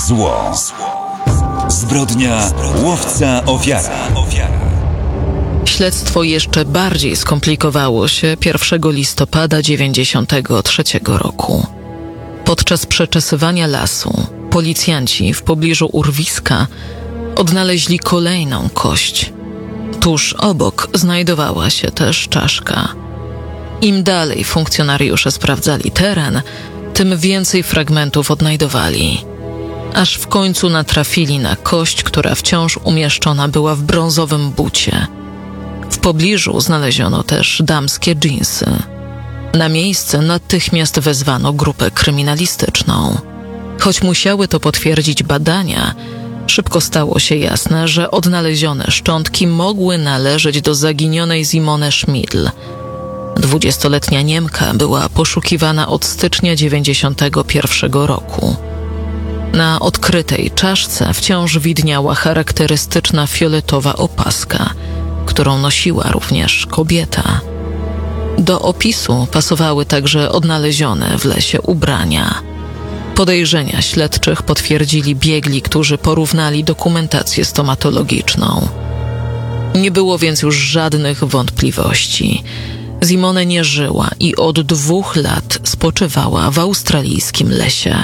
Zło. Zbrodnia łowca ofiara. Śledztwo jeszcze bardziej skomplikowało się 1 listopada 1993 roku. Podczas przeczesywania lasu policjanci w pobliżu urwiska odnaleźli kolejną kość. Tuż obok znajdowała się też czaszka. Im dalej funkcjonariusze sprawdzali teren, tym więcej fragmentów odnajdowali. Aż w końcu natrafili na kość, która wciąż umieszczona była w brązowym bucie. W pobliżu znaleziono też damskie dżinsy. Na miejsce natychmiast wezwano grupę kryminalistyczną. Choć musiały to potwierdzić badania, szybko stało się jasne, że odnalezione szczątki mogły należeć do zaginionej Simone Schmidl. 20-letnia Niemka była poszukiwana od stycznia 1991 roku. Na odkrytej czaszce wciąż widniała charakterystyczna fioletowa opaska, którą nosiła również kobieta. Do opisu pasowały także odnalezione w lesie ubrania. Podejrzenia śledczych potwierdzili biegli, którzy porównali dokumentację stomatologiczną. Nie było więc już żadnych wątpliwości. Simone nie żyła i od 2 lat spoczywała w australijskim lesie.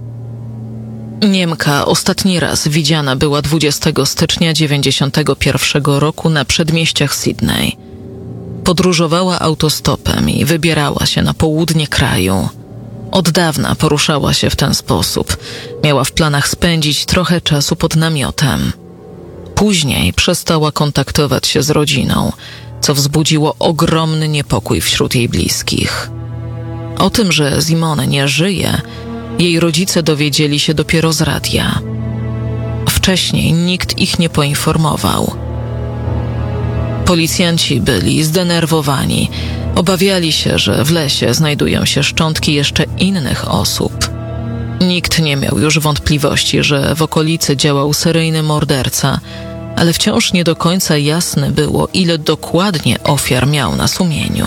Niemka ostatni raz widziana była 20 stycznia 1991 roku na przedmieściach Sydney. Podróżowała autostopem i wybierała się na południe kraju. Od dawna poruszała się w ten sposób. Miała w planach spędzić trochę czasu pod namiotem. Później przestała kontaktować się z rodziną, co wzbudziło ogromny niepokój wśród jej bliskich. O tym, że Simone nie żyje, jej rodzice dowiedzieli się dopiero z radia. Wcześniej nikt ich nie poinformował. Policjanci byli zdenerwowani. Obawiali się, że w lesie znajdują się szczątki jeszcze innych osób. Nikt nie miał już wątpliwości, że w okolicy działał seryjny morderca, ale wciąż nie do końca jasne było, ile dokładnie ofiar miał na sumieniu.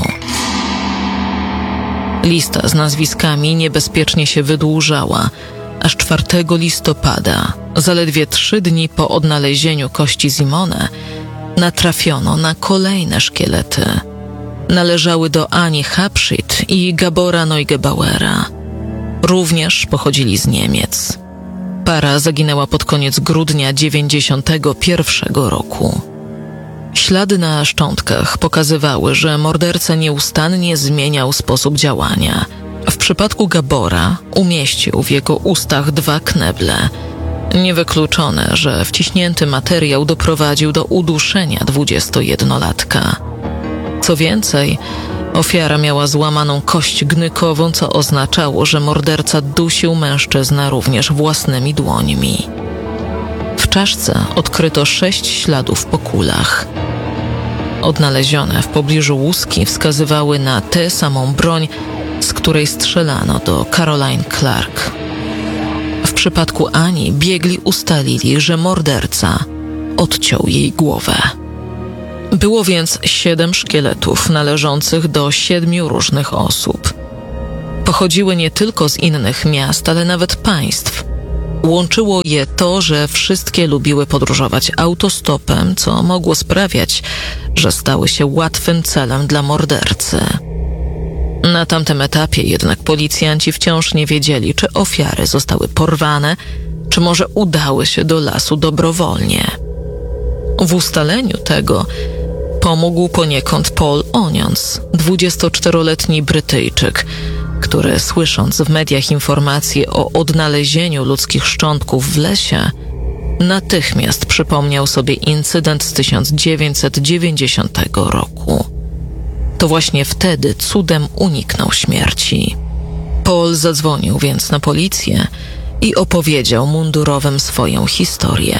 Lista z nazwiskami niebezpiecznie się wydłużała, aż 4 listopada, zaledwie 3 dni po odnalezieniu kości Simone, natrafiono na kolejne szkielety. Należały do Ani Habschied i Gabora Neugebauera. Również pochodzili z Niemiec. Para zaginęła pod koniec grudnia 1991 roku. Ślady na szczątkach pokazywały, że morderca nieustannie zmieniał sposób działania. W przypadku Gabora umieścił w jego ustach 2 kneble. Niewykluczone, że wciśnięty materiał doprowadził do uduszenia 21-latka. Co więcej, ofiara miała złamaną kość gnykową, co oznaczało, że morderca dusił mężczyznę również własnymi dłońmi. W czaszce odkryto 6 śladów po kulach. Odnalezione w pobliżu łuski wskazywały na tę samą broń, z której strzelano do Caroline Clark. W przypadku Ani biegli ustalili, że morderca odciął jej głowę. Było więc 7 szkieletów należących do 7 różnych osób. Pochodziły nie tylko z innych miast, ale nawet państw. Łączyło je to, że wszystkie lubiły podróżować autostopem, co mogło sprawiać, że stały się łatwym celem dla mordercy. Na tamtym etapie jednak policjanci wciąż nie wiedzieli, czy ofiary zostały porwane, czy może udały się do lasu dobrowolnie. W ustaleniu tego pomógł poniekąd Paul Onions, 24-letni Brytyjczyk, który, słysząc w mediach informacje o odnalezieniu ludzkich szczątków w lesie, natychmiast przypomniał sobie incydent z 1990 roku. To właśnie wtedy cudem uniknął śmierci. Paul zadzwonił więc na policję i opowiedział mundurowym swoją historię.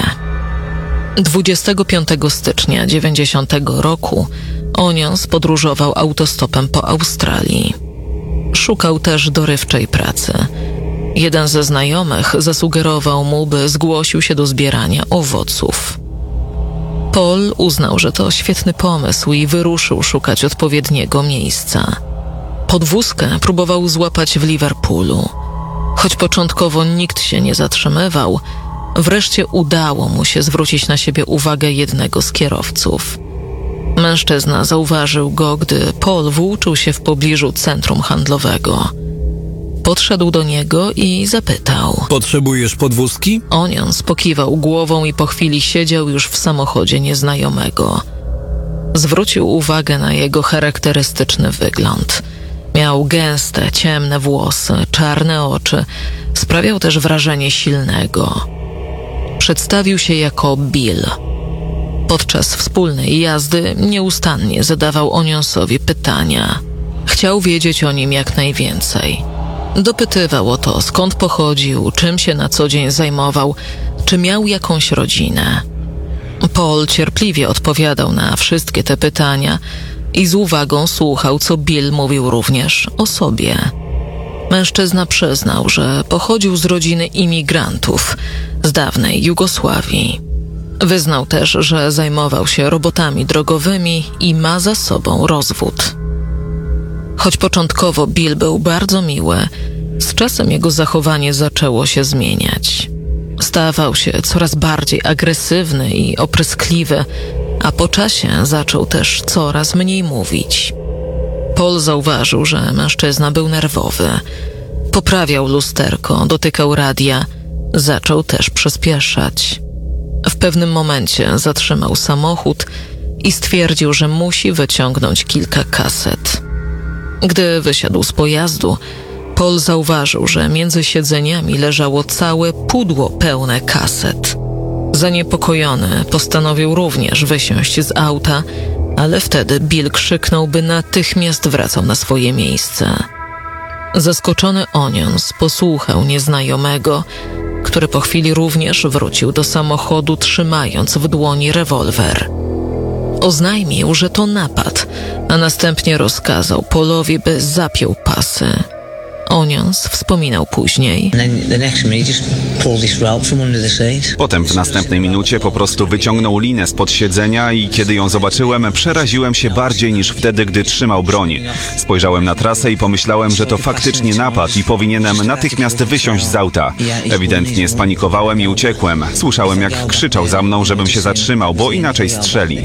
25 stycznia 90 roku Onions podróżował autostopem po Australii. Szukał też dorywczej pracy. Jeden ze znajomych zasugerował mu, by zgłosił się do zbierania owoców. Paul uznał, że to świetny pomysł i wyruszył szukać odpowiedniego miejsca. Podwózkę próbował złapać w Liverpoolu. Choć początkowo nikt się nie zatrzymywał, wreszcie udało mu się zwrócić na siebie uwagę jednego z kierowców. Mężczyzna zauważył go, gdy Paul włóczył się w pobliżu centrum handlowego. Podszedł do niego i zapytał: Potrzebujesz podwózki? Onions pokiwał głową i po chwili siedział już w samochodzie nieznajomego. Zwrócił uwagę na jego charakterystyczny wygląd. Miał gęste, ciemne włosy, czarne oczy. Sprawiał też wrażenie silnego. Przedstawił się jako Bill. Podczas wspólnej jazdy nieustannie zadawał Onionsowi pytania. Chciał wiedzieć o nim jak najwięcej. Dopytywał o to, skąd pochodził, czym się na co dzień zajmował, czy miał jakąś rodzinę. Paul cierpliwie odpowiadał na wszystkie te pytania i z uwagą słuchał, co Bill mówił również o sobie. Mężczyzna przyznał, że pochodził z rodziny imigrantów z dawnej Jugosławii. Wyznał też, że zajmował się robotami drogowymi i ma za sobą rozwód. Choć początkowo Bill był bardzo miły, z czasem jego zachowanie zaczęło się zmieniać. Stawał się coraz bardziej agresywny i opryskliwy, a po czasie zaczął też coraz mniej mówić. Paul zauważył, że mężczyzna był nerwowy. Poprawiał lusterko, dotykał radia, zaczął też przyspieszać. W pewnym momencie zatrzymał samochód i stwierdził, że musi wyciągnąć kilka kaset. Gdy wysiadł z pojazdu, Paul zauważył, że między siedzeniami leżało całe pudło pełne kaset. Zaniepokojony postanowił również wysiąść z auta, ale wtedy Bill krzyknął, by natychmiast wracał na swoje miejsce. Zaskoczony Onions posłuchał nieznajomego, który po chwili również wrócił do samochodu, trzymając w dłoni rewolwer. Oznajmił, że to napad, a następnie rozkazał Paulowi, by zapiął pasy. Onions wspominał później: Potem w następnej minucie po prostu wyciągnął linę spod siedzenia i kiedy ją zobaczyłem, przeraziłem się bardziej niż wtedy, gdy trzymał broń. Spojrzałem na trasę i pomyślałem, że to faktycznie napad i powinienem natychmiast wysiąść z auta. Ewidentnie spanikowałem i uciekłem. Słyszałem, jak krzyczał za mną, żebym się zatrzymał, bo inaczej strzeli.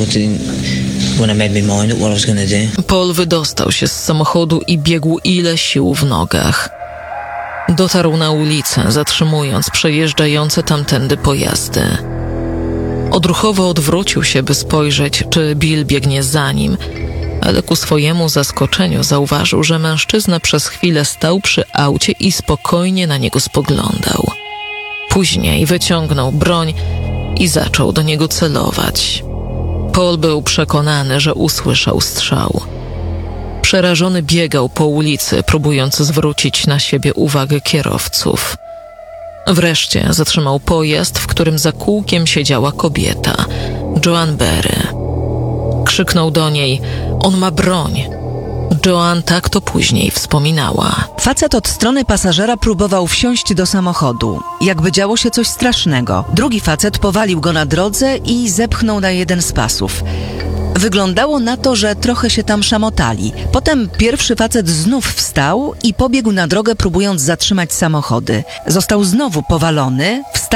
Paul wydostał się z samochodu i biegł ile sił w nogach. Dotarł na ulicę, zatrzymując przejeżdżające tamtędy pojazdy. Odruchowo odwrócił się, by spojrzeć, czy Bill biegnie za nim, ale ku swojemu zaskoczeniu zauważył, że mężczyzna przez chwilę stał przy aucie i spokojnie na niego spoglądał. Później wyciągnął broń i zaczął do niego celować. Paul był przekonany, że usłyszał strzał. Przerażony biegał po ulicy, próbując zwrócić na siebie uwagę kierowców. Wreszcie zatrzymał pojazd, w którym za kółkiem siedziała kobieta, Joan Berry. Krzyknął do niej: on ma broń. Joan tak to później wspominała. Facet od strony pasażera próbował wsiąść do samochodu, jakby działo się coś strasznego. Drugi facet powalił go na drodze i zepchnął na jeden z pasów. Wyglądało na to, że trochę się tam szamotali. Potem pierwszy facet znów wstał i pobiegł na drogę, próbując zatrzymać samochody. Został znowu powalony, wstał